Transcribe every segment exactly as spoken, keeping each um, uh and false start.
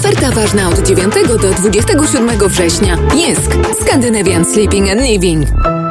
Oferta ważna od dziewiątego do dwudziestego siódmego września. Jesk. Scandinavian Sleeping and Living.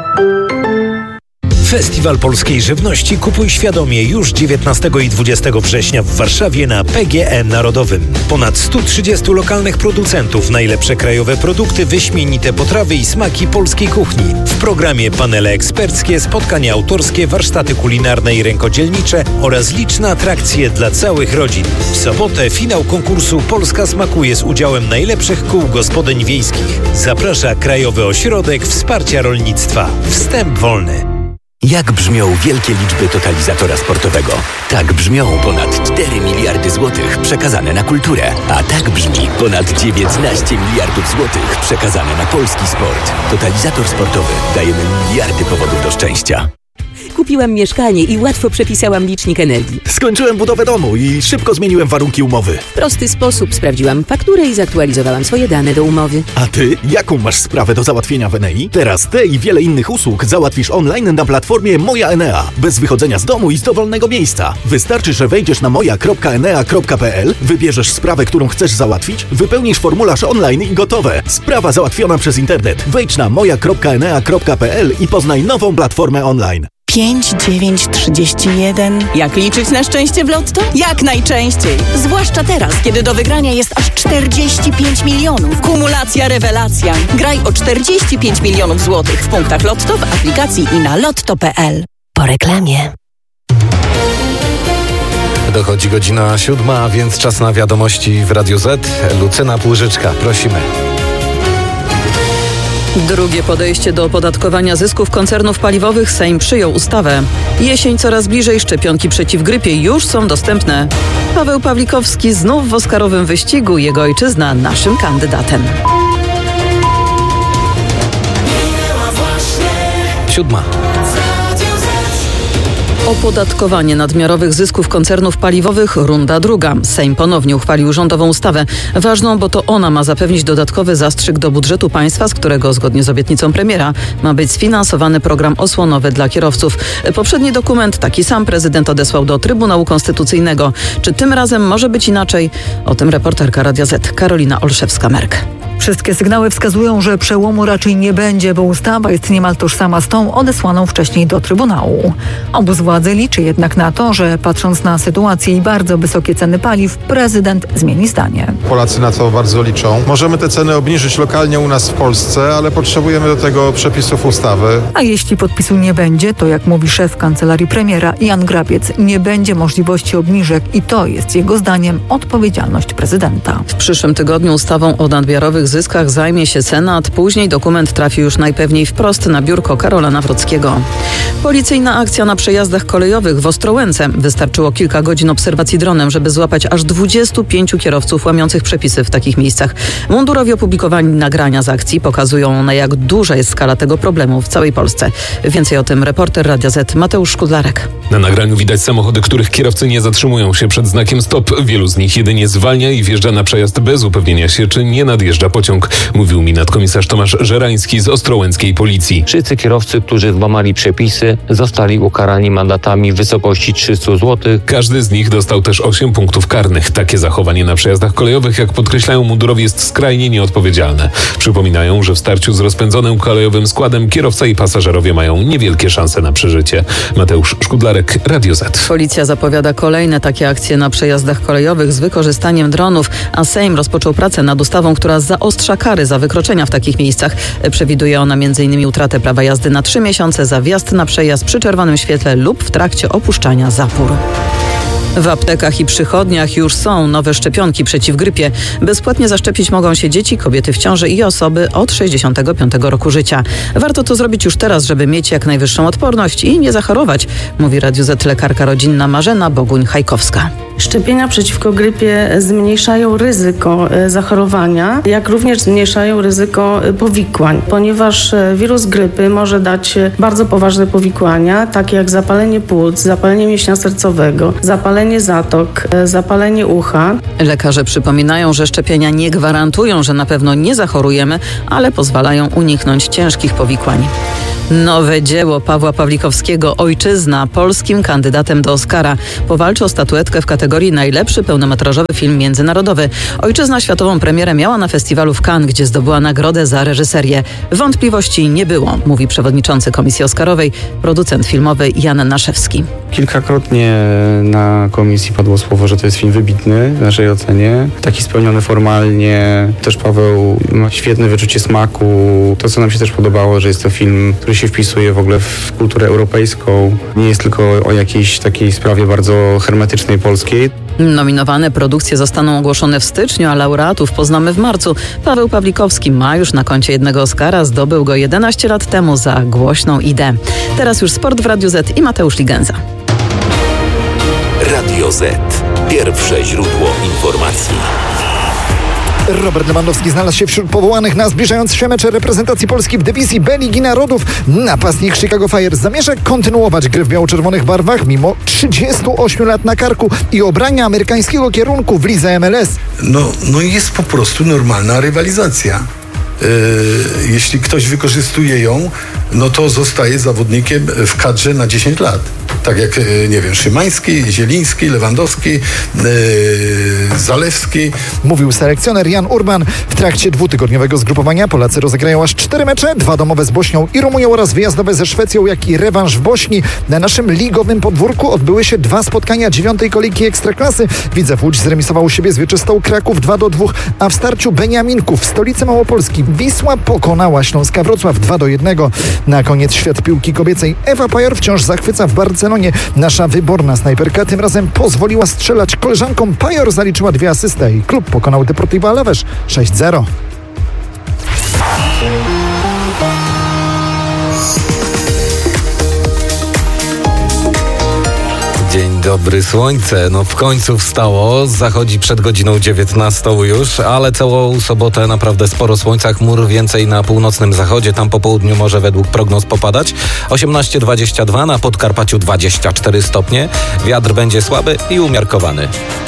Festiwal Polskiej Żywności Kupuj Świadomie już dziewiętnastego i dwudziestego września w Warszawie na P G E Narodowym. Ponad stu trzydziestu lokalnych producentów, najlepsze krajowe produkty, wyśmienite potrawy i smaki polskiej kuchni. W programie panele eksperckie, spotkania autorskie, warsztaty kulinarne i rękodzielnicze oraz liczne atrakcje dla całych rodzin. W sobotę finał konkursu Polska smakuje z udziałem najlepszych kół gospodyń wiejskich. Zaprasza Krajowy Ośrodek Wsparcia Rolnictwa. Wstęp wolny. Jak brzmią wielkie liczby totalizatora sportowego? Tak brzmią ponad cztery miliardy złotych przekazane na kulturę. A tak brzmi ponad dziewiętnaście miliardów złotych przekazane na polski sport. Totalizator sportowy. Dajemy miliardy powodów do szczęścia. Kupiłam mieszkanie i łatwo przepisałam licznik energii. Skończyłem budowę domu i szybko zmieniłem warunki umowy. W prosty sposób sprawdziłam fakturę i zaktualizowałam swoje dane do umowy. A ty, jaką masz sprawę do załatwienia w Enei? Teraz te i wiele innych usług załatwisz online na platformie Moja Enea. Bez wychodzenia z domu i z dowolnego miejsca. Wystarczy, że wejdziesz na moja kropka enea kropka p l, wybierzesz sprawę, którą chcesz załatwić, wypełnisz formularz online i gotowe. Sprawa załatwiona przez internet. Wejdź na moja kropka enea kropka p l i poznaj nową platformę online. pięć dziewięć trzydzieści jeden. Jak liczyć na szczęście w Lotto? Jak najczęściej. Zwłaszcza teraz, kiedy do wygrania jest aż czterdzieści pięć milionów. Kumulacja rewelacja. Graj o czterdzieści pięć milionów złotych w punktach Lotto, w aplikacji i na lotto kropka p l. Po reklamie. Dochodzi godzina siódma, więc czas na wiadomości w Radiu Z. Lucyna Płużyczka, prosimy. Drugie podejście do opodatkowania zysków koncernów paliwowych. Sejm przyjął ustawę. Jesień coraz bliżej, szczepionki przeciw grypie już są dostępne. Paweł Pawlikowski znów w oscarowym wyścigu, jego ojczyzna naszym kandydatem. Siódma. Opodatkowanie nadmiarowych zysków koncernów paliwowych, runda druga. Sejm ponownie uchwalił rządową ustawę. Ważną, bo to ona ma zapewnić dodatkowy zastrzyk do budżetu państwa, z którego zgodnie z obietnicą premiera ma być sfinansowany program osłonowy dla kierowców. Poprzedni dokument taki sam prezydent odesłał do Trybunału Konstytucyjnego. Czy tym razem może być inaczej? O tym reporterka Radia Z Karolina Olszewska-Merk. Wszystkie sygnały wskazują, że przełomu raczej nie będzie, bo ustawa jest niemal tożsama z tą odesłaną wcześniej do Trybunału. Obóz władzy liczy jednak na to, że patrząc na sytuację i bardzo wysokie ceny paliw, prezydent zmieni zdanie. Polacy na to bardzo liczą. Możemy te ceny obniżyć lokalnie u nas w Polsce, ale potrzebujemy do tego przepisów ustawy. A jeśli podpisu nie będzie, to jak mówi szef kancelarii premiera Jan Grabiec, nie będzie możliwości obniżek i to jest jego zdaniem odpowiedzialność prezydenta. W przyszłym tygodniu ustawą o nadmiarowych zyskach zajmie się Senat. Później dokument trafi już najpewniej wprost na biurko Karola Nawrockiego. Policyjna akcja na przejazdach kolejowych w Ostrołęce. Wystarczyło kilka godzin obserwacji dronem, żeby złapać aż dwudziestu pięciu kierowców łamiących przepisy w takich miejscach. Mundurowi opublikowani nagrania z akcji pokazują, na jak duża jest skala tego problemu w całej Polsce. Więcej o tym reporter Radia Z Mateusz Szkudlarek. Na nagraniu widać samochody, których kierowcy nie zatrzymują się przed znakiem stop. Wielu z nich jedynie zwalnia i wjeżdża na przejazd bez upewnienia się, czy nie nadjeżdża pociąg. Mówił mi nadkomisarz Tomasz Żerański z ostrołęckiej policji. Wszyscy kierowcy, którzy złamali przepisy, zostali ukarani mandatami w wysokości trzysta złotych. Każdy z nich dostał też osiem punktów karnych. Takie zachowanie na przejazdach kolejowych, jak podkreślają mundurowi, jest skrajnie nieodpowiedzialne. Przypominają, że w starciu z rozpędzonym kolejowym składem kierowca i pasażerowie mają niewielkie szanse na przeżycie. Mateusz Szkudlarek, Radio Z. Policja zapowiada kolejne takie akcje na przejazdach kolejowych z wykorzystaniem dronów, a Sejm rozpoczął pracę nad ustawą, która zaostrza kary za wykroczenia w takich miejscach. Przewiduje ona między innymi utratę prawa jazdy na trzy miesiące za wjazd na przejazd przy czerwonym świetle lub w trakcie opuszczania zapór. W aptekach i przychodniach już są nowe szczepionki przeciw grypie. Bezpłatnie zaszczepić mogą się dzieci, kobiety w ciąży i osoby od sześćdziesiątego piątego roku życia. Warto to zrobić już teraz, żeby mieć jak najwyższą odporność i nie zachorować, mówi Radiu Z lekarka rodzinna Marzena Boguń-Hajkowska. Szczepienia przeciwko grypie zmniejszają ryzyko zachorowania, jak również zmniejszają ryzyko powikłań, ponieważ wirus grypy może dać bardzo poważne powikłania, takie jak zapalenie płuc, zapalenie mięśnia sercowego, zapalenie zatok, zapalenie ucha. Lekarze przypominają, że szczepienia nie gwarantują, że na pewno nie zachorujemy, ale pozwalają uniknąć ciężkich powikłań. Nowe dzieło Pawła Pawlikowskiego, Ojczyzna, polskim kandydatem do Oscara. Powalczy o statuetkę w kategorii kategorii najlepszy pełnometrażowy film międzynarodowy. Ojczyzna światową premierę miała na festiwalu w Cannes, gdzie zdobyła nagrodę za reżyserię. Wątpliwości nie było, mówi przewodniczący Komisji Oscarowej, producent filmowy Jan Naszewski. Kilkakrotnie na komisji padło słowo, że to jest film wybitny w naszej ocenie. Taki spełniony formalnie. Też Paweł ma świetne wyczucie smaku. To, co nam się też podobało, że jest to film, który się wpisuje w ogóle w kulturę europejską. Nie jest tylko o jakiejś takiej sprawie bardzo hermetycznej polskiej. Nominowane produkcje zostaną ogłoszone w styczniu, a laureatów poznamy w marcu. Paweł Pawlikowski ma już na koncie jednego Oscara, zdobył go jedenaście lat temu za Głośną idę. Teraz już sport w Radiu Z i Mateusz Ligenza. Radio Z. Pierwsze źródło informacji. Robert Lewandowski znalazł się wśród powołanych na zbliżające się mecze reprezentacji Polski w dywizji B Ligi Narodów. Napastnik Chicago Fire zamierza kontynuować grę w biało-czerwonych barwach mimo trzydziestu ośmiu lat na karku i obrania amerykańskiego kierunku w lidze M L S. No, no jest po prostu normalna rywalizacja. Yy, jeśli ktoś wykorzystuje ją, no to zostaje zawodnikiem w kadrze na dziesięć lat. Tak jak, nie wiem, Szymański, Zieliński, Lewandowski, yy, Zalewski. Mówił selekcjoner Jan Urban. W trakcie dwutygodniowego zgrupowania Polacy rozegrają aż cztery mecze, dwa domowe z Bośnią i Rumunią oraz wyjazdowe ze Szwecją, jak i rewanż w Bośni. Na naszym ligowym podwórku odbyły się dwa spotkania dziewiątej kolejki Ekstraklasy. Widzew Łódź zremisował u siebie z Wieczystą Kraków dwa do dwóch, a w starciu Beniaminków w stolicy Małopolski Wisła pokonała Śląska Wrocław dwa do jednego. Na koniec świat piłki kobiecej. Ewa Pajor wciąż zachwyca w Barcelonie. Nasza wyborna snajperka tym razem pozwoliła strzelać koleżankom. Pajor zaliczyła dwie asysty i klub pokonał Deportivo Alaves sześć zero. Dzień dobry, słońce. No w końcu wstało, zachodzi przed godziną dziewiętnastą już, ale całą sobotę naprawdę sporo słońca, chmur więcej na północnym zachodzie, tam po południu może według prognoz popadać. osiemnaście dwadzieścia dwa, na Podkarpaciu dwadzieścia cztery stopnie, wiatr będzie słaby i umiarkowany.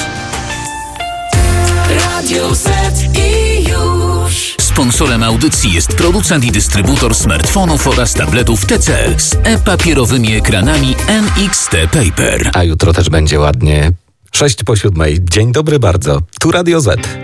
Radio Z i już. Sponsorem audycji jest producent i dystrybutor smartfonów oraz tabletów T C L z e-papierowymi ekranami N X T Paper. A jutro też będzie ładnie. Sześć po siódmej. Dzień dobry bardzo. Tu Radio Z.